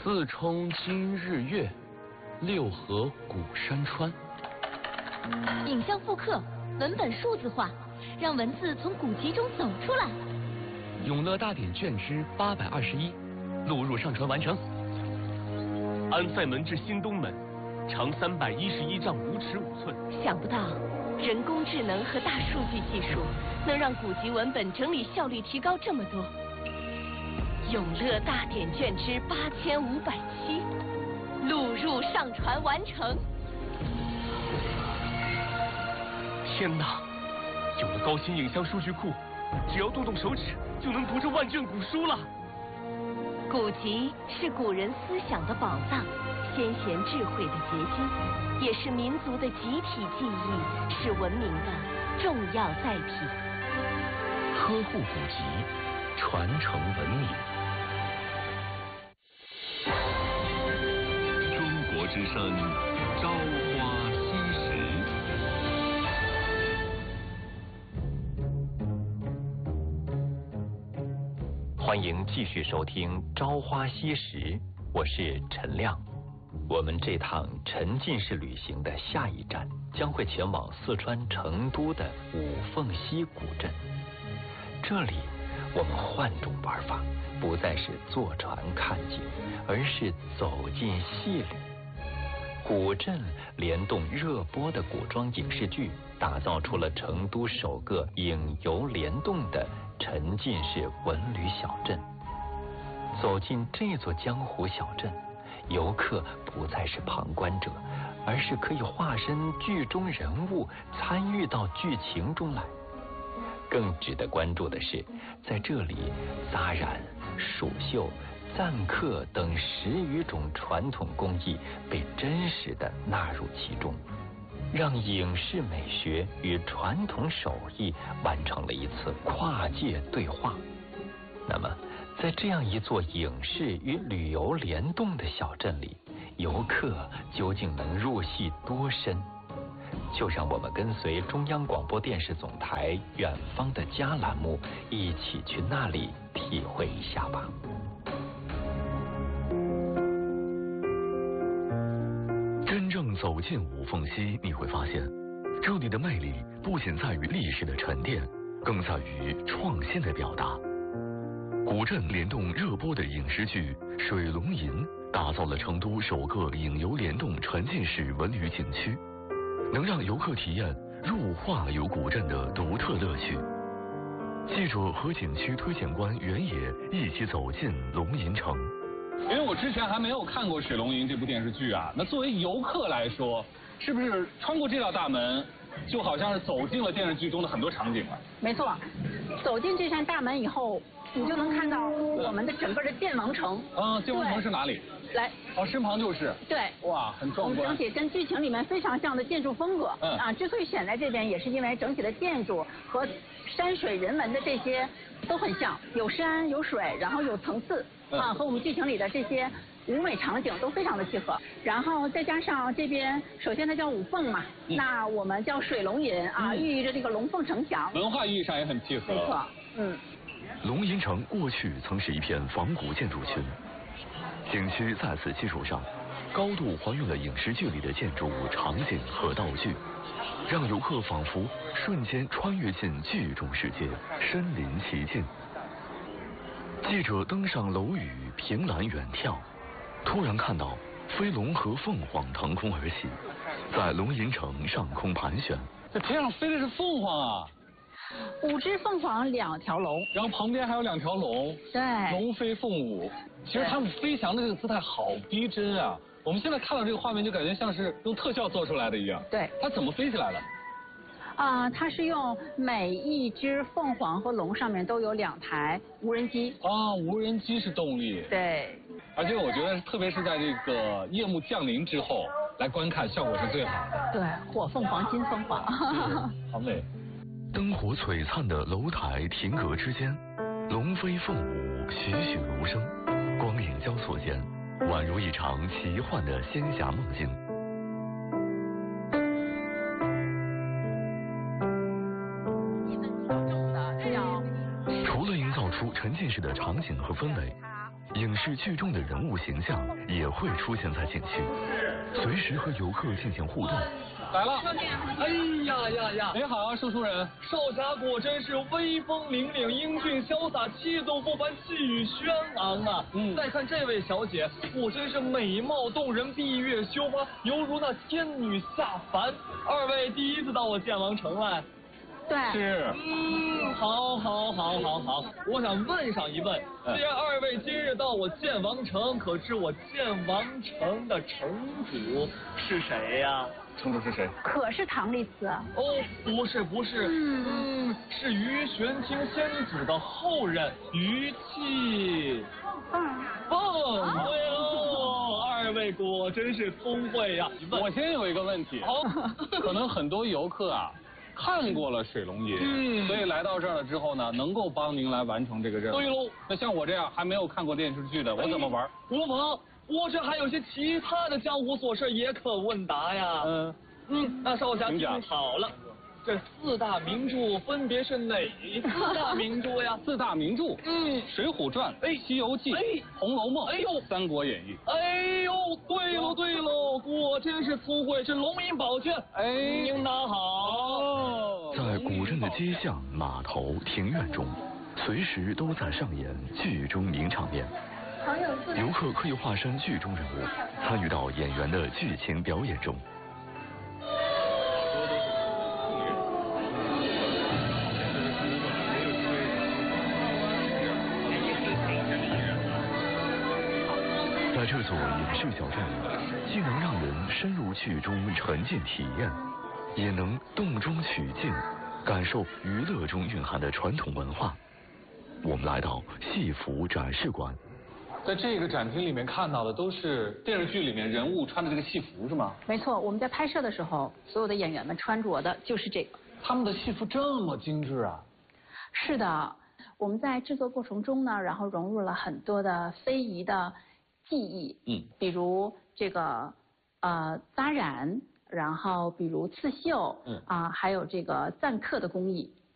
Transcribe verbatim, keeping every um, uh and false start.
四冲今日月，六合古山川。 影像复刻，文本数字化，让文字从古籍中走出来。 永乐大典卷之八百二十一，录入上传完成。 安塞门至新东门，长三百一十一丈五尺五寸。 想不到人工智能和大数据技术能让古籍文本整理效率提高这么多。永乐大典卷之八千五百七，录入上传完成。 天哪！有了高新影像数据库，只要动动手指就能读这万卷古书了。 古籍是古人思想的宝藏，先贤智慧的结晶，也是民族的集体记忆，是文明的重要载体。 呵护古籍，传承文明。 中国之声，朝花夕拾。 欢迎继续收听《朝花夕拾》，我是陈亮。我们这趟沉浸式旅行的下一站将会前往四川成都的五凤溪古镇。这里我们换种玩法，不再是坐船看景，而是走进戏里。古镇联动热播的古装影视剧，打造出了成都首个影游联动的沉浸式文旅小镇。走进这座江湖小镇，游客不再是旁观者，而是可以化身剧中人物，参与到剧情中来。更值得关注的是，在这里扎染、蜀绣、赞刻等十余种传统工艺被真实的纳入其中，让影视美学与传统手艺完成了一次跨界对话。那么在这样一座影视与旅游联动的小镇里，游客究竟能入戏多深？就让我们跟随中央广播电视总台远方的家栏目一起去那里体会一下吧。 真正走进五凤溪，你会发现这里的魅力不仅在于历史的沉淀，更在于创新的表达。古镇联动热播的影视剧《水龙吟》，打造了成都首个影游联动沉浸式文旅景区，能让游客体验入画游古镇的独特乐趣。记者和景区推荐官袁野一起走进龙吟城。 因为我之前还没有看过《水龙吟》这部电视剧啊，那作为游客来说，是不是穿过这道大门，就好像是走进了电视剧中的很多场景了？ 没错，走进这扇大门以后，你就能看到我们的整个的建王城。 啊，建王城是哪里？ 来， 哦，身旁就是。 对。 哇，很壮观。 整体跟剧情里面非常像的建筑风格。嗯。啊，之所以选在这边，也是因为整体的建筑和山水人文的这些都很像，有山有水，然后有层次。啊，和我们剧情里的这些舞美场景都非常的契合，然后再加上这边，首先它叫五凤嘛，嗯、那我们叫水龙吟啊，嗯、寓意着这个龙凤呈祥， 文化意义上也很契合。 没错，嗯。 龙吟城过去曾是一片仿古建筑群，景区在此基础上，高度还原了影视剧里的建筑物、场景和道具，让游客仿佛瞬间穿越进剧中世界，身临其境。记者登上楼宇，凭栏远眺，突然看到飞龙和凤凰腾空而起，在龙吟城上空盘旋。 这天上飞的是凤凰啊！ 五只凤凰，两条龙， 然后旁边还有两条龙， 对， 龙飞凤舞。其实它们飞翔的这个姿态好逼真啊！我们现在看到这个画面，就感觉像是用特效做出来的一样。 对， 它怎么飞起来了？ 啊、呃，它是用每一只凤凰和龙上面都有两台无人机。 啊，无人机是动力。 对。 而且我觉得，特别是在这个夜幕降临之后来观看，效果是最好的。 对，火凤凰，金凤凰。 好美。 灯火璀璨的楼台亭阁之间，龙飞凤舞，栩栩如生，光影交错间，宛如一场奇幻的仙侠梦境。除了营造出沉浸式的场景和氛围， 影视剧中的人物形象也会出现在景区，随时和游客进行互动。 来了， 哎呀呀呀！ 你好，说书人。 少侠果真是威风凛凛、英俊潇洒、气度不凡、气宇轩昂啊！嗯，再看这位小姐，果真是美貌动人、闭月羞花，犹如那天女下凡。二位第一次到我剑王城来。 对， 是， 嗯，好，好，好，好，好。我想问上一问，既然二位今日到我剑王城，可知我剑王城的城主是谁呀？ 城主是谁？ 可是唐丽兹。 哦，不是，不是，嗯, 嗯，是于玄清先祖的后人于气凤。 凤，对喽，二位果真是聪慧呀。 我先有一个问题， 好， 可能很多游客啊。看过了水龙吟，嗯，所以来到这儿了之后呢，能够帮您来完成这个任务。 对喽， 那像我这样还没有看过电视剧的，我怎么玩？ 无妨，我这还有些其他的江湖琐事也可问答呀。嗯嗯，那少侠听好了，这四大名著分别是哪四大名著呀？ 四大名著，嗯，《水浒传》、哎，《西游记》、哎，《红楼梦》、哎呦，《三国演义》。 哎呦，对喽对喽，果真是聪慧，是龙吟宝卷。哎，您拿好。 在古镇的街巷、码头、庭院中，随时都在上演剧中名场面。游客可以化身剧中人物，参与到演员的剧情表演中。在这座影视小镇里，既能让人深入剧中沉浸体验，也能动中取静，感受娱乐中蕴含的传统文化。我们来到戏服展示馆， 在这个展厅里面看到的都是电视剧里面人物穿的这个戏服是吗？ 没错，我们在拍摄的时候，所有的演员们穿着的就是这个。 他们的戏服这么精致啊？ 是的，我们在制作过程中呢，然后融入了很多的非遗的技艺，嗯，比如这个呃扎染，然后比如刺绣，嗯啊，还有这个錾刻的工艺。